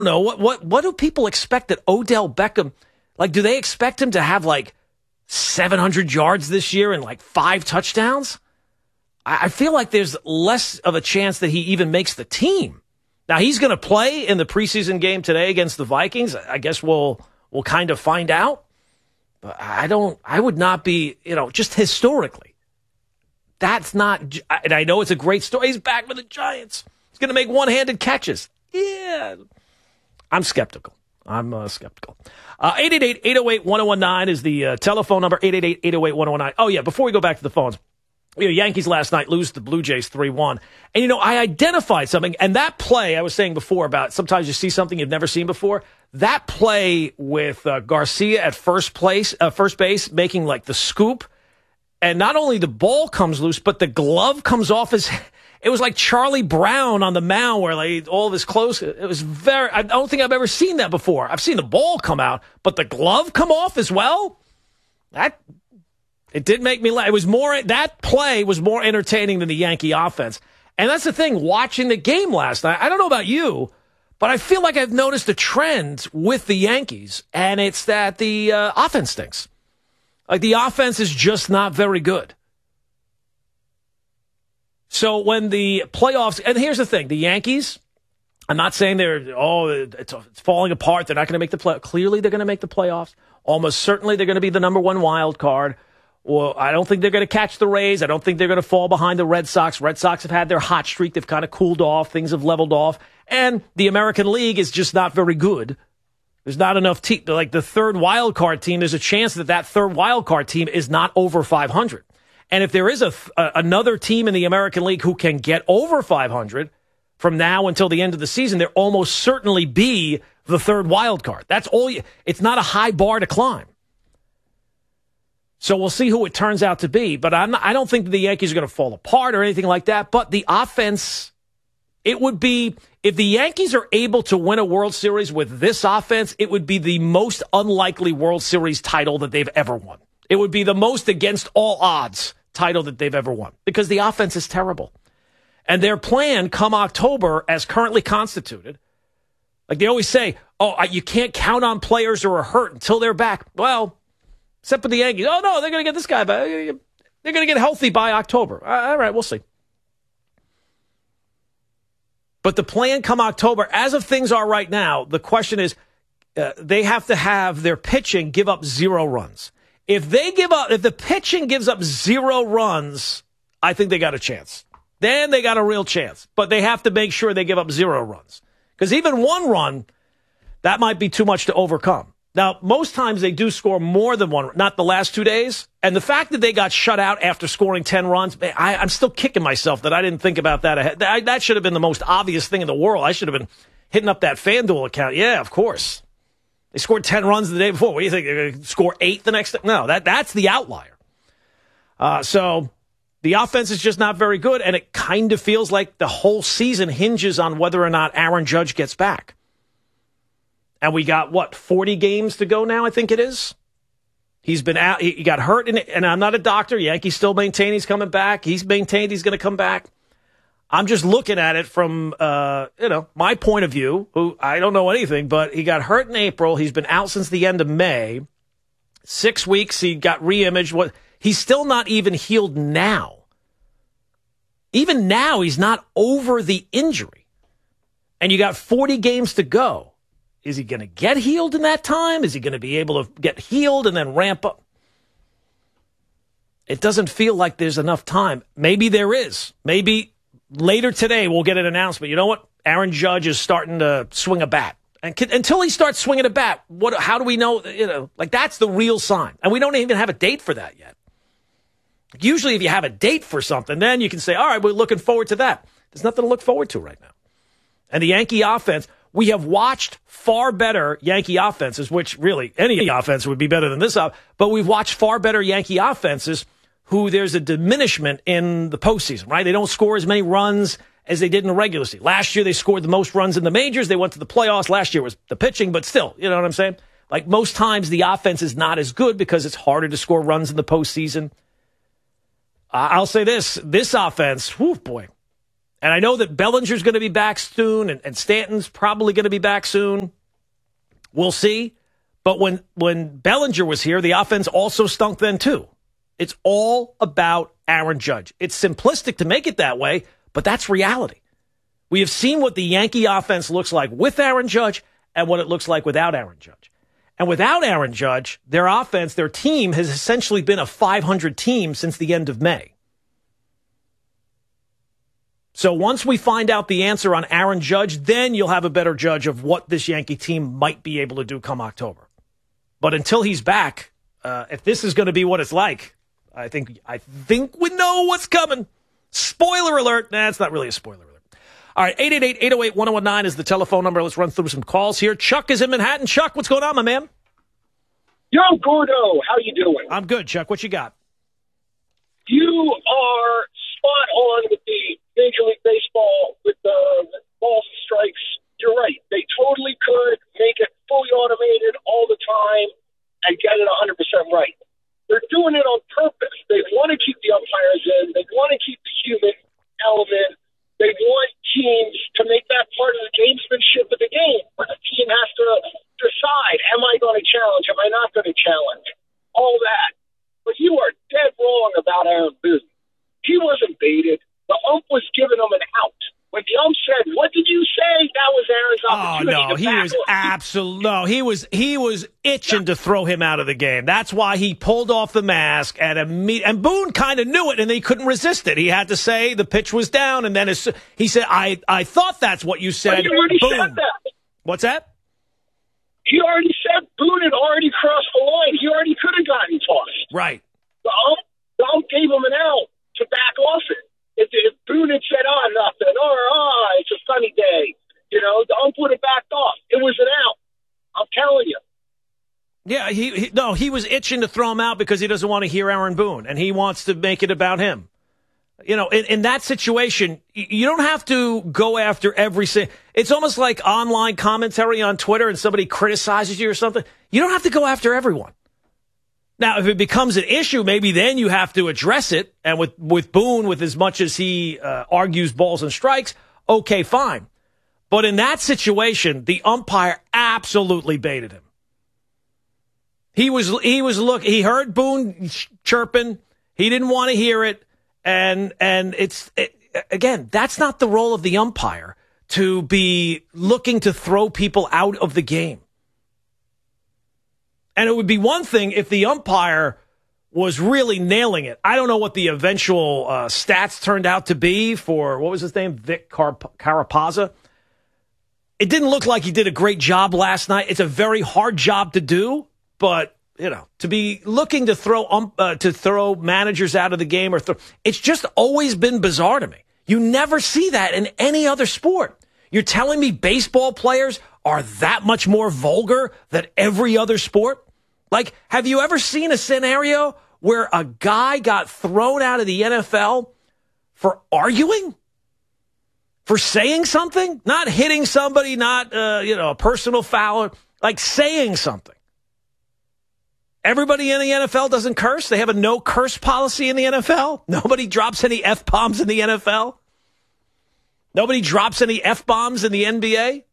know, what do people expect that Odell Beckham, like, do they expect him to have like 700 yards this year and like 5 touchdowns? I feel like there's less of a chance that he even makes the team. Now, he's going to play in the preseason game today against the Vikings. I guess we'll kind of find out. But I would not be, just historically. That's not, and I know it's a great story. He's back with the Giants. He's going to make one-handed catches. Yeah. I'm skeptical. 888-808-1019 is the telephone number, 888-808-1019. Oh, yeah, before we go back to the phones, Yankees last night lose to the Blue Jays 3-1. And, I identified something, and that play I was saying before about sometimes you see something you've never seen before. That play with Garcia at first base, making like the scoop, and not only the ball comes loose, but the glove comes off his. It was like Charlie Brown on the mound where like all of his clothes. It was I don't think I've ever seen that before. I've seen the ball come out, but the glove come off as well. It did make me laugh. That play was more entertaining than the Yankee offense. And that's the thing, watching the game last night, I don't know about you, but I feel like I've noticed a trend with the Yankees, and it's that the offense stinks. Like, the offense is just not very good. So when the playoffs, and here's the thing, the Yankees, I'm not saying it's falling apart, they're not going to make the playoffs. Clearly they're going to make the playoffs. Almost certainly they're going to be the number 1 wild card. Well, I don't think they're going to catch the Rays. I don't think they're going to fall behind the Red Sox. Red Sox have had their hot streak. They've kind of cooled off. Things have leveled off. And the American League is just not very good. There's not enough team. Like the third wild card team, there's a chance that third wild card team is not over 500. And if there is another team in the American League who can get over 500 from now until the end of the season, there almost certainly be the third wild card. That's all. It's not a high bar to climb. So we'll see who it turns out to be. But I don't think the Yankees are going to fall apart or anything like that. But the offense, it would be, if the Yankees are able to win a World Series with this offense, it would be the most unlikely World Series title that they've ever won. It would be the most against all odds title that they've ever won because the offense is terrible. And their plan come October, as currently constituted, like they always say, you can't count on players who are hurt until they're back. Well, except for the Yankees. Oh, no, they're going to get this guy back. They're going to get healthy by October. All right, we'll see. But the plan come October, as of things are right now, the question is they have to have their pitching give up 0 runs. If the pitching gives up 0 runs, I think they got a chance. Then they got a real chance. But they have to make sure they give up 0 runs. Because even 1 run, that might be too much to overcome. Now, most times they do score more than 1, not the last 2 days. And the fact that they got shut out after scoring 10 runs, I'm still kicking myself that I didn't think about that ahead. That should have been the most obvious thing in the world. I should have been hitting up that FanDuel account. Yeah, of course. They scored 10 runs the day before. What do you think? They're going to score 8 the next day? No, that's the outlier. So the offense is just not very good, and it kind of feels like the whole season hinges on whether or not Aaron Judge gets back. And we got, 40 games to go now, I think it is? He's been out. He got hurt, and I'm not a doctor. Yankees still maintain he's coming back. He's maintained he's going to come back. I'm just looking at it from, my point of view, who I don't know anything, but he got hurt in April. He's been out since the end of May. 6 weeks, he got re-imaged. He's still not even healed now. Even now, he's not over the injury. And you got 40 games to go. Is he going to get healed in that time? Is he going to be able to get healed and then ramp up? It doesn't feel like there's enough time. Maybe there is. Maybe later today we'll get an announcement. You know what? Aaron Judge is starting to swing a bat. And until he starts swinging a bat, how do we know? That's the real sign. And we don't even have a date for that yet. Usually if you have a date for something, then you can say, all right, we're looking forward to that. There's nothing to look forward to right now. And the Yankee offense, we have watched far better Yankee offenses, which really any offense would be better than this, but we've watched far better Yankee offenses who there's a diminishment in the postseason, right? They don't score as many runs as they did in the regular season. Last year, they scored the most runs in the majors. They went to the playoffs. Last year was the pitching, but still, you know what I'm saying? Like most times, the offense is not as good because it's harder to score runs in the postseason. I'll say this offense, whew, boy. And I know that Bellinger's going to be back soon, and Stanton's probably going to be back soon. We'll see. But when Bellinger was here, the offense also stunk then too. It's all about Aaron Judge. It's simplistic to make it that way, but that's reality. We have seen what the Yankee offense looks like with Aaron Judge and what it looks like without Aaron Judge. And without Aaron Judge, their offense, their team has essentially been a 500 team since the end of May. So once we find out the answer on Aaron Judge, then you'll have a better judge of what this Yankee team might be able to do come October. But until he's back, if this is going to be what it's like, I think we know what's coming. Spoiler alert. Nah, it's not really a spoiler alert. All right, 888-808-1019 is the telephone number. Let's run through some calls here. Chuck is in Manhattan. Chuck, what's going on, my man? Yo, Gordo, how you doing? I'm good, Chuck. What you got? You are spot on with the Major League Baseball, with the balls and strikes. You're right. They totally could make it fully automated all the time and get it 100% right. They're doing it on purpose. They want to keep the umpires in. They want to keep the human element. They want teams to make that part of the gamesmanship of the game, where the team has to decide, am I going to challenge? Am I not going to challenge? All that. But you are dead wrong about Aaron Boone. He wasn't baited. The ump was giving him an out. When the ump said, what did you say? That was Aaron's opportunity. Oh, no, he was itching to throw him out of the game. That's why he pulled off the mask, and Boone kind of knew it, and he couldn't resist it. He had to say the pitch was down, and then he said, I thought that's what you said. But he already Boone. said that. What's that? He already said Boone had already crossed the line. He already could have gotten tossed. Right. The ump gave him an out to back off it. If Boone had said, nothing, it's a sunny day, the ump would have backed off. It was an out. I'm telling you. Yeah, he was itching to throw him out because he doesn't want to hear Aaron Boone, and he wants to make it about him. In that situation, you don't have to go after every single. It's almost like online commentary on Twitter and somebody criticizes you or something. You don't have to go after everyone. Now, if it becomes an issue, maybe then you have to address it. And with Boone, with as much as he argues balls and strikes, okay, fine. But in that situation, the umpire absolutely baited him. He heard Boone chirping. He didn't want to hear it. And again, that's not the role of the umpire, to be looking to throw people out of the game. And it would be one thing if the umpire was really nailing it. I don't know what the eventual stats turned out to be for, what was his name? Vic Carapazza. It didn't look like he did a great job last night. It's a very hard job to do, but to be looking to throw managers out of the game it's just always been bizarre to me. You never see that in any other sport. You're telling me baseball players are that much more vulgar than every other sport? Like, have you ever seen a scenario where a guy got thrown out of the NFL for arguing? For saying something? Not hitting somebody, not, a personal foul, like saying something. Everybody in the NFL doesn't curse. They have a no curse policy in the NFL. Nobody drops any F-bombs in the NFL. Nobody drops any F-bombs in the NBA.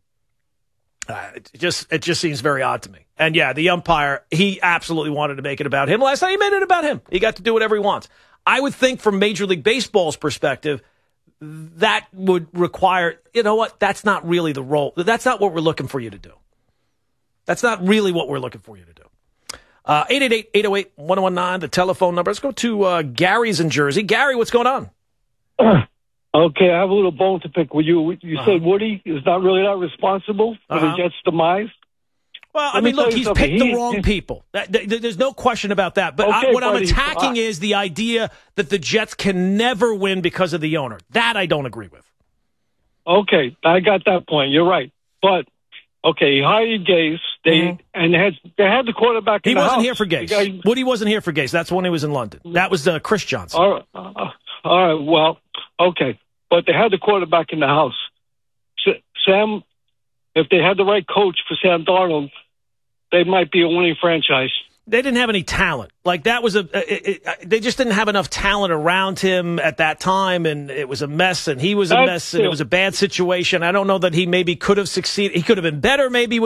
It just seems very odd to me. And yeah, the umpire, he absolutely wanted to make it about him. Last night he made it about him. He got to do whatever he wants. I would think from Major League Baseball's perspective, that would require, that's not really the role. That's not what we're looking for you to do. That's not really what we're looking for you to do. 888-808-1019, the telephone number. Let's go to Gary's in Jersey. Gary, what's going on? Okay, I have a little bone to pick with you. You said Woody is not really that responsible for the Jets' demise. Well, I mean, look, he's picked the wrong people. There's no question about that. But what I'm attacking is the idea that the Jets can never win because of the owner. That I don't agree with. Okay, I got that point. You're right. But, okay, he hired Gase. They had the quarterback in the house. He wasn't here for Gase. Woody wasn't here for Gase. That's when he was in London. That was Chris Johnson. All right, well, okay. But they had the quarterback in the house. Sam, if they had the right coach for Sam Darnold, they might be a winning franchise. They didn't have any talent. Like that was they just didn't have enough talent around him at that time, and it was a mess, and he was a mess, and it was a bad situation. I don't know that he maybe could have succeeded. He could have been better maybe with